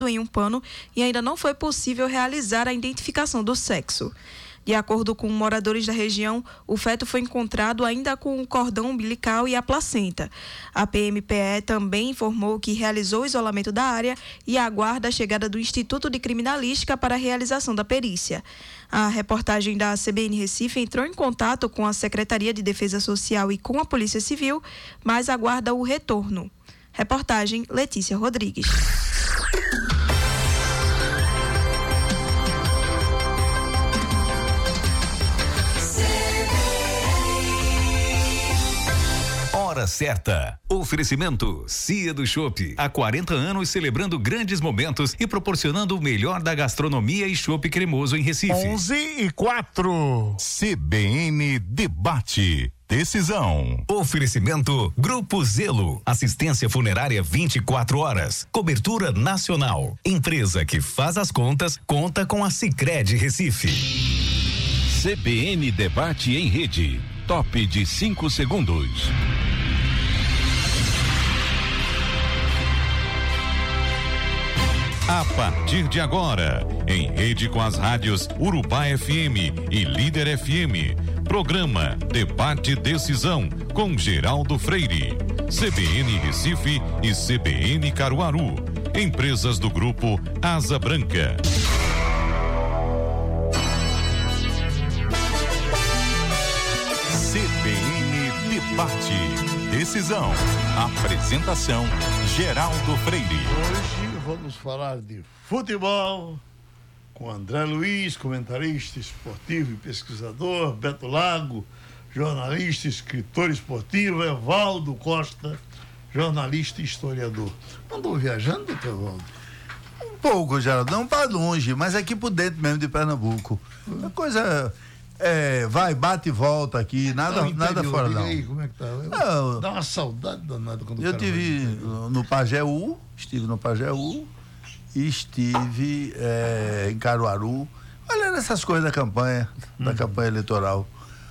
em um pano e ainda não foi possível realizar a identificação do sexo. De acordo com moradores da região, o feto foi encontrado ainda com o cordão umbilical e a placenta. A PMPE também informou que realizou o isolamento da área e aguarda a chegada do Instituto de Criminalística para a realização da perícia. A reportagem da CBN Recife entrou em contato com a Secretaria de Defesa Social e com a Polícia Civil, mas aguarda o retorno. Reportagem Letícia Rodrigues. Hora certa. Oferecimento Cia do Chopp. Há 40 anos celebrando grandes momentos e proporcionando o melhor da gastronomia e chopp cremoso em Recife. 11:04. CBN Debate. Decisão. Oferecimento Grupo Zelo. Assistência funerária 24 horas. Cobertura nacional. Empresa que faz as contas, conta com a Sicredi Recife. CBN Debate em Rede. Top de 5 segundos. A partir de agora, em rede com as rádios Urubá FM e Líder FM, programa Debate Decisão com Geraldo Freire, CBN Recife e CBN Caruaru, empresas do grupo Asa Branca. CBN Debate Decisão. Apresentação Geraldo Freire. Hoje vamos falar de futebol com André Luiz, comentarista esportivo e pesquisador, Beto Lago, jornalista, escritor esportivo, Evaldo Costa, jornalista e historiador. Andou viajando, doutor Evaldo? Um pouco, Geraldo, não para longe, mas aqui por dentro mesmo de Pernambuco. A coisa vai, bate e volta aqui, nada fora não. Aí, como é que tá? Dá uma saudade danada quando eu tive no Pajeú, estive no Pajeú e estive em Caruaru, olhando essas coisas da campanha eleitoral.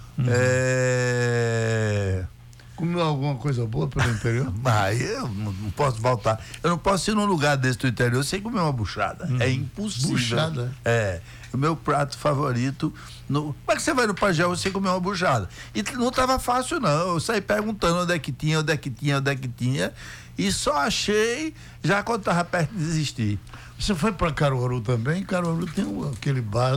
Comeu alguma coisa boa pelo interior? Eu não posso voltar. Eu não posso ir num lugar desse do interior sem comer uma buchada. É impossível. Buchada? O meu prato favorito. Como é que você vai no Pajeú sem comer uma buchada? E não estava fácil, não. Eu saí perguntando onde é que tinha. E só achei já quando estava perto de desistir. Você foi para Caruaru também? Caruaru tem aquele bar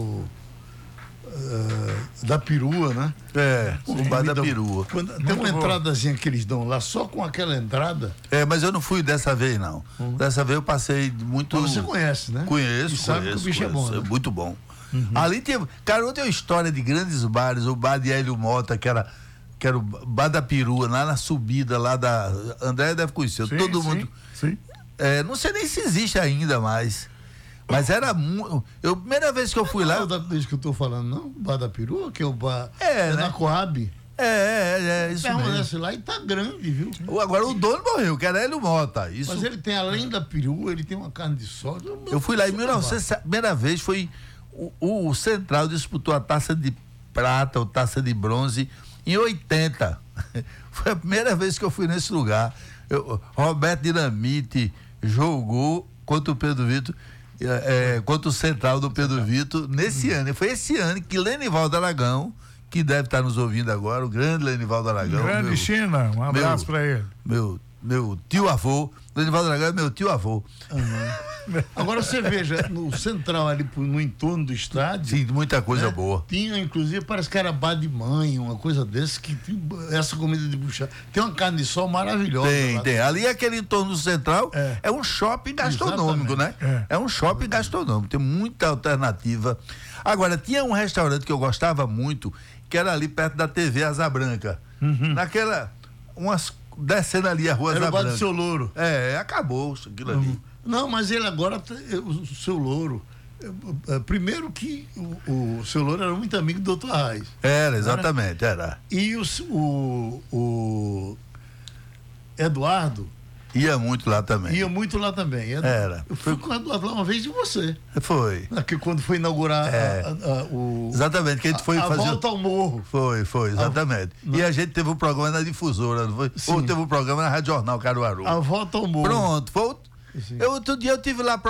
da perua, né? O bar da perua. Tem uma entradazinha que eles dão lá, só com aquela entrada. Mas eu não fui dessa vez, não. Dessa vez eu passei muito. Mas você conhece, né? Conheço. E sabe que o bicho é bom, né? Muito bom. Ali Caruaru tem uma história de grandes bares, o bar de Hélio Mota, que era o bar da perua, lá na subida, lá da. André deve conhecer, todo mundo. Sim. Não sei nem se existe ainda mais. Mas era muito. Primeira vez que eu fui lá. Não é da vez que eu tô falando, não? O bar da perua, que é o bar. Né? Na Coab. Isso mesmo. Permanece lá e tá grande, viu? Agora o dono morreu, que era Hélio Mota. Mas ele tem, além da perua, ele tem uma carne de sol. Eu fui lá em 1900, a primeira vez foi. O Central disputou a taça de prata ou taça de bronze em 80. Foi a primeira vez que eu fui nesse lugar. Roberto Dinamite jogou contra o Pedro Vitor. Contra o Central do Pedro Vitor nesse ano. Foi esse ano que Lenivaldo Aragão, que deve estar nos ouvindo agora, o grande Lenivaldo Aragão. Grande China, um abraço para ele. Meu tio-avô, Lenivaldo Aragão é meu tio-avô. Agora você veja, no Central ali, no entorno do estádio. Sim, muita coisa boa. Tinha, inclusive, parece que era bar de mãe, uma coisa dessa, que essa comida de buchada. Tem uma carne de sol maravilhosa. Tem. Ali aquele entorno do Central é um shopping gastronômico, exatamente, né? É um shopping gastronômico, tem muita alternativa. Agora, tinha um restaurante que eu gostava muito, que era ali perto da TV Asa Branca. Descendo ali a rua Asa Branca. Era o bar do Seu Louro. Acabou aquilo ali. Não, mas ele agora, o Seu Louro, primeiro que o Seu Louro era muito amigo do Dr. Reis. Era, exatamente, era. E o Eduardo ia muito lá também. Era. Eu fui com o Eduardo lá uma vez de você. Foi. Quando foi inaugurar exatamente, que a gente foi fazer. Volta ao morro. Foi, exatamente. E a gente teve um programa na difusora, não foi? Ou teve um programa na Rádio Jornal Caruaru. A volta ao morro. Pronto, foi. Outro dia eu tive lá